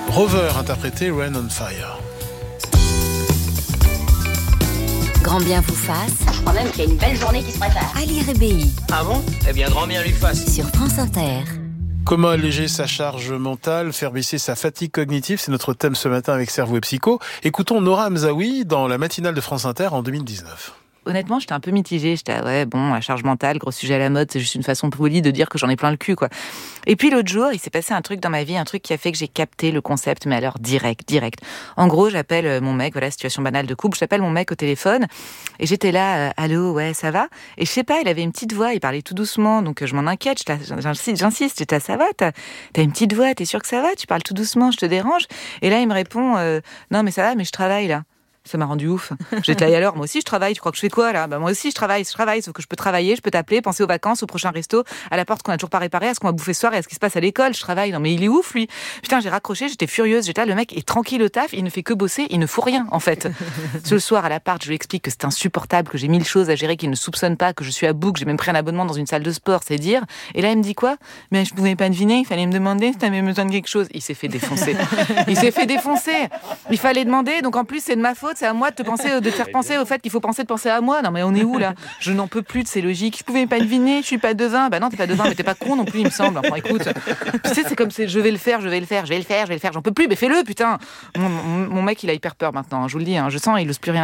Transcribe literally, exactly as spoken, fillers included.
Rover interprété Rain on Fire. Grand bien vous fasse. Je crois même qu'il y a une belle journée qui se prépare. Ali Rébéi. Ah bon ? Eh bien, grand bien lui fasse. Sur France Inter. Comment alléger sa charge mentale, faire baisser sa fatigue cognitive, c'est notre thème ce matin avec Cerveau et Psycho. Écoutons Nora Hamzaoui dans la matinale de France Inter en deux mille dix-neuf. Honnêtement, j'étais un peu mitigée. J'étais, ouais, bon, la charge mentale, gros sujet à la mode, c'est juste une façon polie de dire que j'en ai plein le cul, quoi. Et puis l'autre jour, il s'est passé un truc dans ma vie, un truc qui a fait que j'ai capté le concept, mais alors direct, direct. En gros, j'appelle mon mec, voilà, situation banale de couple, j'appelle mon mec au téléphone, et j'étais là, euh, allô, ouais, ça va ? Et je sais pas, il avait une petite voix, il parlait tout doucement, donc je m'en inquiète, j'insiste, j'insiste, j'étais là, ça va, t'as, t'as une petite voix, t'es sûr que ça va ? Tu parles tout doucement, je te dérange ? Et là, il me répond, euh, non, mais ça va, mais je travaille, là. Ça m'a rendu ouf. J'étais là, et alors, moi aussi je travaille, tu crois que je fais quoi là ? Bah moi aussi je travaille, je travaille, sauf que je peux travailler, je peux t'appeler, penser aux vacances, au prochain resto, à la porte qu'on a toujours pas réparée, à ce qu'on va bouffer ce soir et à ce qui se passe à l'école, je travaille. Non mais il est ouf lui. Putain, j'ai raccroché, j'étais furieuse, j'étais là, le mec est tranquille au taf, il ne fait que bosser, il ne fout rien en fait. Ce soir à l'appart, je lui explique que c'est insupportable, que j'ai mille choses à gérer, qu'il ne soupçonne pas, que je suis à bout, que j'ai même pris un abonnement dans une salle de sport, c'est dire. Et là il me dit quoi ? Mais je pouvais pas deviner, il fallait me demander si t'avais besoin de quelque chose. Il s'est fait défoncer. Il s'est fait défoncer. Il fallait demander, donc en plus c'est de ma faute, c'est à moi de te penser de te faire penser au fait qu'il faut penser de penser à moi. Non mais on est où là ? Je n'en peux plus de ces logiques. Je pouvais pas deviner, je suis pas devin. Bah non, t'es pas devin, mais t'es pas con non plus, il me semble. Enfin écoute, tu sais, c'est comme c'est je vais le faire, je vais le faire, je vais le faire, je vais le faire, j'en peux plus, mais fais-le putain. Mon, mon, mon mec il a hyper peur maintenant, je vous le dis, hein. Je sens il ose plus rien.